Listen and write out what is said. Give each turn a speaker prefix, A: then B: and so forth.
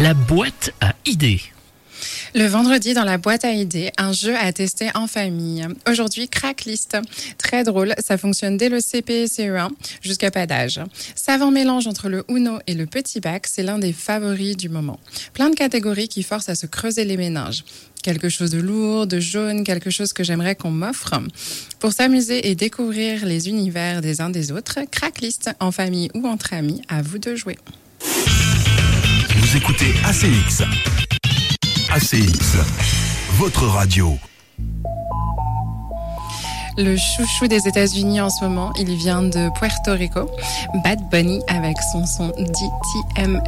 A: La boîte à idées.
B: Le vendredi, dans la boîte à idées, un jeu à tester en famille. Aujourd'hui, Cracklist. Très drôle, ça fonctionne dès le CP et CE1 jusqu'à pas d'âge. Savant mélange entre le Uno et le petit bac, c'est l'un des favoris du moment. Plein de catégories qui forcent à se creuser les méninges. Quelque chose de lourd, de jaune, quelque chose que j'aimerais qu'on m'offre. Pour s'amuser et découvrir les univers des uns des autres, Cracklist, en famille ou entre amis, à vous de jouer.
C: Vous écoutez ACX. ACX, votre radio.
B: Le chouchou des États-Unis en ce moment, il vient de Puerto Rico. Bad Bunny avec son son DTM.